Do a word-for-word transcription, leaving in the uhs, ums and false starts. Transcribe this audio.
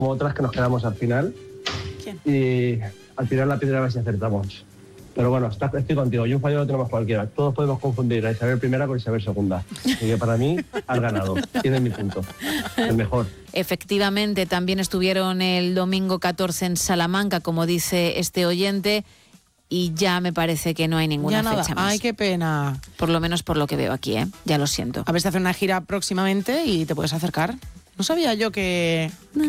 como otras que nos quedamos al final. ¿Quién? Y al final la piedra a ver si acertamos. Pero bueno, está, estoy contigo, y un fallo lo tenemos cualquiera. Todos podemos confundir a Isabel primera con Isabel segunda. Así que para mí, has ganado. Tienes mi punto. El mejor. Efectivamente, también estuvieron el domingo catorce en Salamanca, como dice este oyente, y ya me parece que no hay ninguna Ya nada. fecha más. Ay, qué pena. Por lo menos por lo que veo aquí, ¿eh? Ya lo siento. A ver si hacen una gira próximamente y te puedes acercar. No sabía yo que...